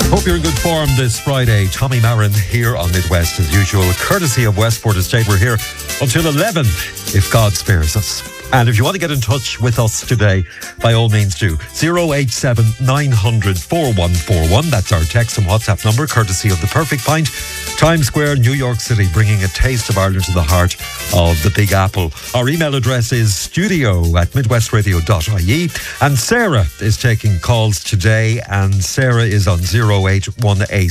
Hope you're in good form this Friday. Tommy Marin here on Midwest as usual. Courtesy of Westport Estate, we're here until 11 if God spares us. And if you want to get in touch with us today, by all means do. 087 900 4141. That's our text and WhatsApp number, courtesy of The Perfect Pint. Times Square, New York City, bringing a taste of Ireland to the heart of the Big Apple. Our email address is studio@midwestradio.ie. And Sarah is taking calls today, and Sarah is on 0818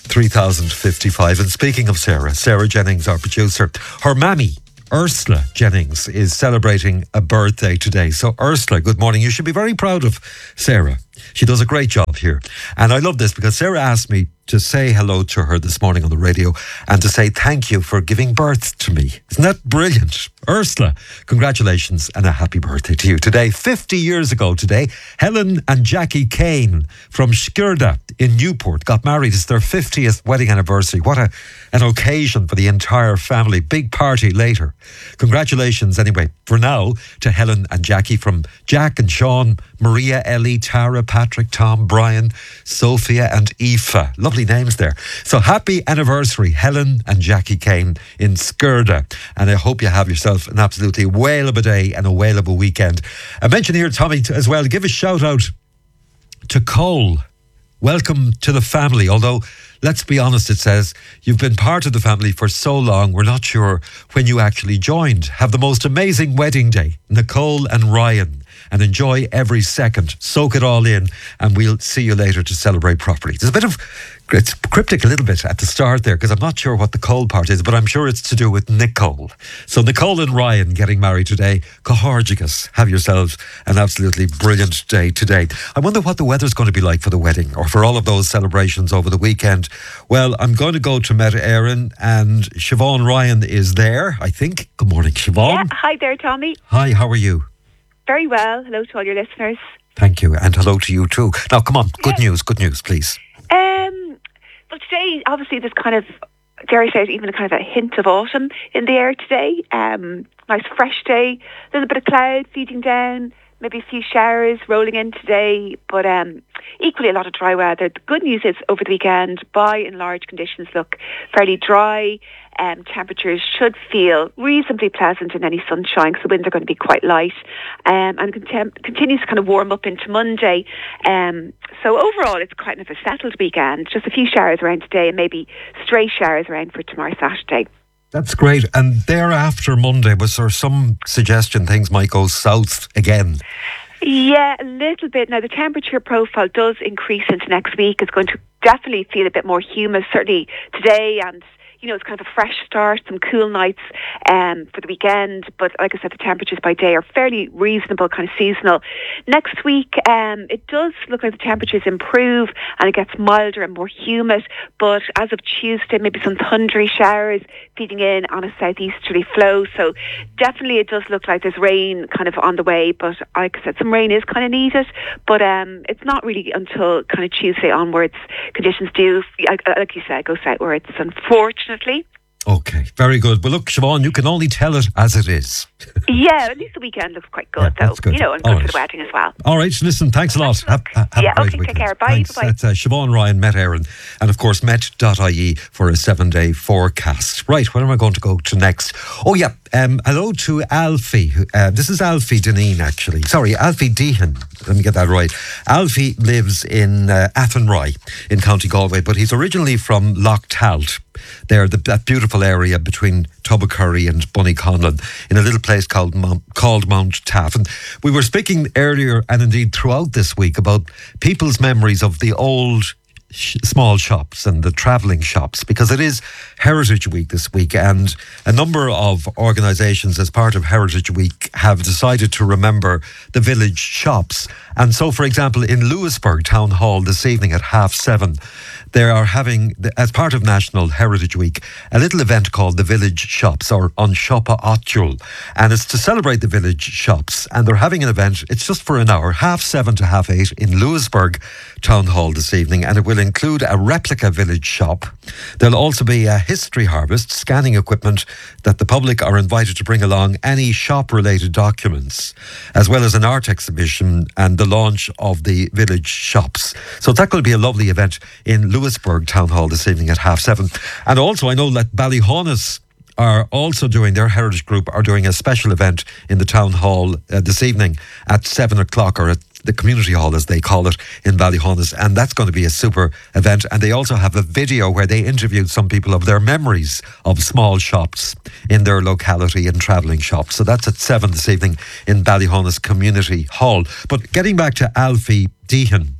3055. And speaking of Sarah Jennings, our producer, her mammy, Ursula Jennings, is celebrating a birthday today. So Ursula, good morning. You should be very proud of Sarah. She does a great job here. And I love this because Sarah asked me to say hello to her this morning on the radio and to say thank you for giving birth to me. Isn't that brilliant? Ursula, congratulations and a happy birthday to you. Today, 50 years ago today, Helen and Jackie Kane from Skirda in Newport got married. It's their 50th wedding anniversary. What an occasion for the entire family. Big party later. Congratulations anyway, for now, to Helen and Jackie, from Jack and Sean, Maria, Ellie, Tara, Patrick, Tom, Brian, Sophia and Aoife. Lovely names there. So happy anniversary, Helen and Jackie Kane in Skirda. And I hope you have yourself an absolutely whale of a day and a whale of a weekend. I mentioned here, Tommy, as well, give a shout out to Cole. Welcome to the family. Although, let's be honest, it says, you've been part of the family for so long, we're not sure when you actually joined. Have the most amazing wedding day, Nicole and Ryan, and enjoy every second. Soak it all in, and we'll see you later to celebrate properly. There's a bit of, it's cryptic a little bit at the start there, because I'm not sure what the Cole part is, but I'm sure it's to do with Nicole. So Nicole and Ryan getting married today. Cohorgigus, have yourselves an absolutely brilliant day today. I wonder what the weather's going to be like for the wedding or for all of those celebrations over the weekend. Well, I'm going to go to Meta Éireann, and Siobhan Ryan is there, I think. Good morning, Siobhan. Yeah, hi there, Tommy. Hi, how are you? Very well. Hello to all your listeners. Thank you, and hello to you too. Now, come on, good news, please. Well, today, obviously, there's kind of, dare I say it, even a kind of a hint of autumn in the air today. Nice fresh day, a little bit of cloud feeding down, maybe a few showers rolling in today, but equally a lot of dry weather. The good news is, over the weekend, by and large, conditions look fairly dry. Temperatures should feel reasonably pleasant in any sunshine, because the winds are going to be quite light, and continues to kind of warm up into Monday. So overall, it's kind of a settled weekend. Just a few showers around today, and maybe stray showers around for tomorrow, Saturday. That's great. And thereafter Monday, was there some suggestion things might go south again? Yeah, a little bit. Now, the temperature profile does increase into next week. It's going to definitely feel a bit more humid, certainly today, and you know, it's kind of a fresh start, some cool nights for the weekend. But like I said, the temperatures by day are fairly reasonable, kind of seasonal. Next week, it does look like the temperatures improve and it gets milder and more humid. But as of Tuesday, maybe some thundery showers feeding in on a southeasterly flow. So definitely it does look like there's rain kind of on the way. But like I said, some rain is kind of needed. But it's not really until kind of Tuesday onwards conditions do, like you said, go southwards, unfortunately. Okay, very good. Well, look, Siobhan, you can only tell it as it is. Yeah, at least the weekend looks quite good, though. Good. You know, and good for the wedding as well. All right, listen, thanks a lot. Have a great weekend. Take care. Bye. Thanks. Bye. That's Siobhan Ryan, Meta Éireann, and of course, met.ie for a 7-day forecast. Right, where am I going to go to next? Oh, yeah. Hello to Alfie. This is Alfie Deneen, actually. Sorry, Alfie Dehan. Let me get that right. Alfie lives in Athenry in County Galway, but he's originally from Loch Talt. There, that beautiful area between Tubbercurry and Bunnyconlon, in a little place called Mount Taff. And we were speaking earlier, and indeed throughout this week, about people's memories of the old small shops and the travelling shops, because it is Heritage Week this week, and a number of organisations as part of Heritage Week have decided to remember the village shops. And so, for example, in Lewisburg Town Hall this evening at 7:30, they are having, as part of National Heritage Week, a little event called the Village Shops, or An Shoppa Áitiúil. And it's to celebrate the village shops. And they're having an event, it's just for an hour, 7:30 to 8:30 in Lewisburg Town Hall this evening. And it will include a replica village shop. There'll also be a history harvest, scanning equipment that the public are invited to bring along any shop-related documents, as well as an art exhibition and the launch of the village shops. So that will be a lovely event in Lewisburg Town Hall this evening at 7:30. And also, I know that Ballyhaunis are also doing, their heritage group are doing a special event in the town hall this evening at 7 o'clock, or at the community hall as they call it in Ballyhaunis, and that's going to be a super event. And they also have a video where they interviewed some people of their memories of small shops in their locality and travelling shops. So that's at 7 this evening in Ballyhaunis Community Hall. But getting back to Alfie Deehan,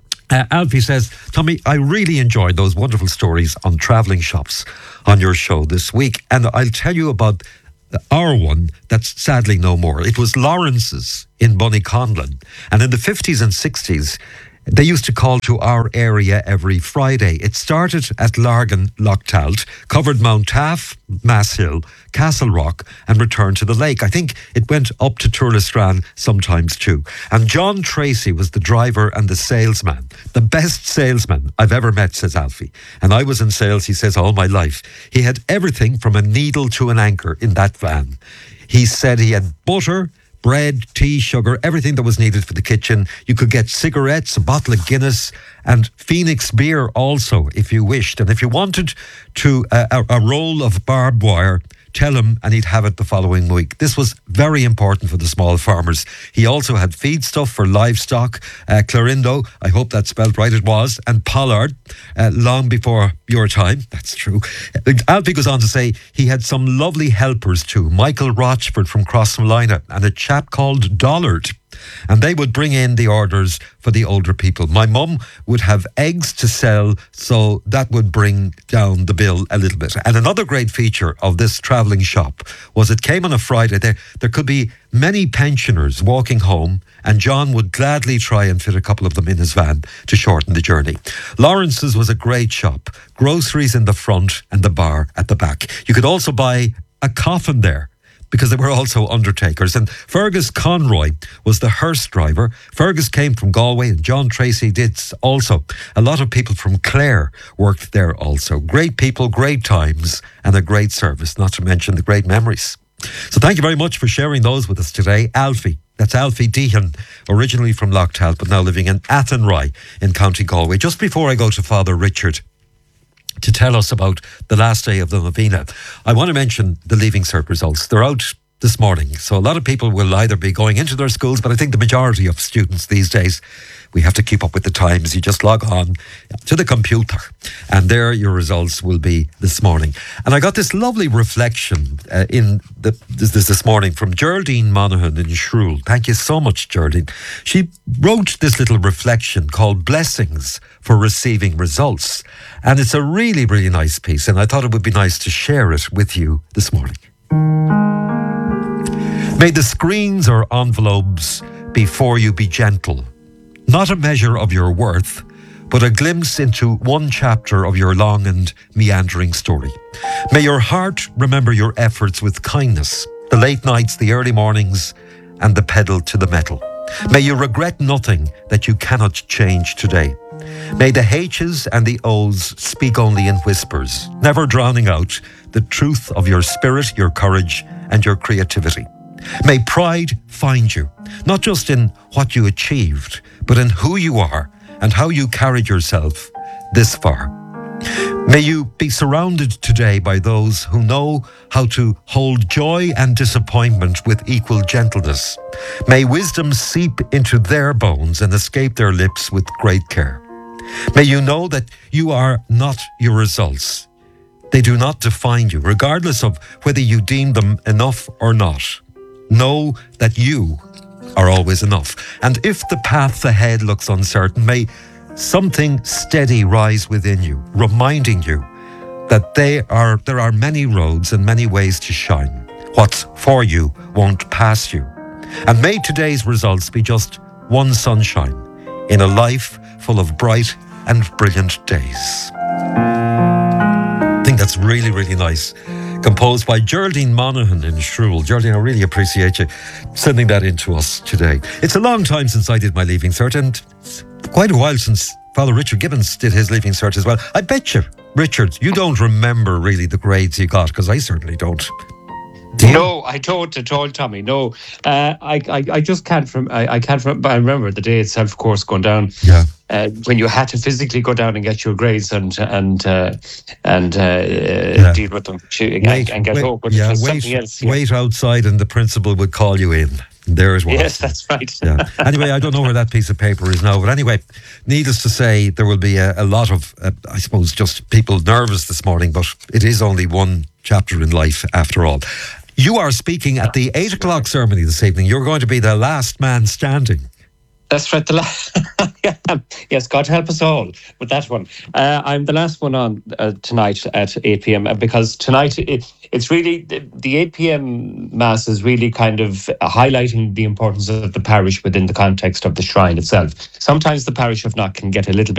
Alfie says, Tommy, I really enjoyed those wonderful stories on travelling shops on your show this week. And I'll tell you about our one that's sadly no more. It was Lawrence's in Bunnyconlon. And in the 50s and 60s, they used to call to our area every Friday. It started at Largan, Lochtalt, covered Mount Taff, Masshill, Castle Rock, and returned to the lake. I think it went up to Turlestrane sometimes too. And John Tracy was the driver and the salesman. The best salesman I've ever met, says Alfie. And I was in sales, he says, all my life. He had everything from a needle to an anchor in that van. He said he had butter, bread, tea, sugar, everything that was needed for the kitchen. You could get cigarettes, a bottle of Guinness, and Phoenix beer also, if you wished. And if you wanted to a roll of barbed wire, tell him and he'd have it the following week. This was very important for the small farmers. He also had feedstuff for livestock, Clarindo, I hope that's spelled right, it was, and Pollard, long before your time. That's true. Alfie goes on to say he had some lovely helpers too. Michael Rochford from Crossmolina and a chap called Dollard. And they would bring in the orders for the older people. My mum would have eggs to sell, so that would bring down the bill a little bit. And another great feature of this travelling shop was it came on a Friday. There could be many pensioners walking home, and John would gladly try and fit a couple of them in his van to shorten the journey. Lawrence's was a great shop. Groceries in the front and the bar at the back. You could also buy a coffin there, because they were also undertakers. And Fergus Conroy was the hearse driver. Fergus came from Galway, and John Tracy did also. A lot of people from Clare worked there also. Great people, great times, and a great service, not to mention the great memories. So thank you very much for sharing those with us today. Alfie, that's Alfie Deehan, originally from Lochtalt, but now living in Athenry in County Galway. Just before I go to Father Richard to tell us about the last day of the novena, I want to mention the Leaving Cert results. They're out this morning, so a lot of people will either be going into their schools, but I think the majority of students these days, we have to keep up with the times. You just log on to the computer and there your results will be this morning. And I got this lovely reflection this morning from Geraldine Monaghan in Shrule. Thank you so much, Geraldine. She wrote this little reflection called Blessings for Receiving Results. And it's a really, really nice piece, and I thought it would be nice to share it with you this morning. May the screens or envelopes before you be gentle, not a measure of your worth, but a glimpse into one chapter of your long and meandering story. May your heart remember your efforts with kindness, the late nights, the early mornings, and the pedal to the metal. May you regret nothing that you cannot change today. May the H's and the O's speak only in whispers, never drowning out the truth of your spirit, your courage, and your creativity. May pride find you, not just in what you achieved, but in who you are and how you carried yourself this far. May you be surrounded today by those who know how to hold joy and disappointment with equal gentleness. May wisdom seep into their bones and escape their lips with great care. May you know that you are not your results. They do not define you, regardless of whether you deem them enough or not. Know that you are always enough. And if the path ahead looks uncertain, may something steady rise within you, reminding you that there are many roads and many ways to shine. What's for you won't pass you. And may today's results be just one sunshine in a life full of bright and brilliant days. I think that's really, really nice. composed by Geraldine Monaghan in Shrewell. Geraldine, I really appreciate you sending that in to us today. It's a long time since I did my Leaving Cert, and quite a while since Father Richard Gibbons did his Leaving Cert as well. I bet you, Richard, you don't remember really the grades you got, because I certainly don't. No, I don't at all, Tommy. No, I just can't. I can't. I remember the day itself, of course, going down. Yeah. When you had to physically go down and get your grades and deal with them and get home. But it was something else. Wait outside, and the principal would call you in. There is one. Yes, that's right. Yeah. Anyway, I don't know where that piece of paper is now. But anyway, needless to say, there will be a lot of, I suppose, just people nervous this morning. But it is only one chapter in life after all. You are speaking at the 8 o'clock ceremony this evening. You're going to be the last man standing. That's right. Yes, God help us all with that one. I'm the last one on tonight at 8 p.m. because tonight it's really the 8 p.m. Mass is really kind of highlighting the importance of the parish within the context of the shrine itself. Sometimes the parish of Knock can get a little bit